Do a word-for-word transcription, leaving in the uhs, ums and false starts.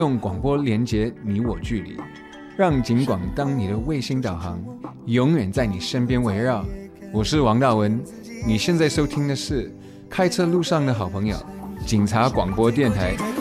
用广播连接你我距离，让警广当你的卫星导航，永远在你身边围绕。我是王大文，你现在收听的是开车路上的好朋友，警察广播电台。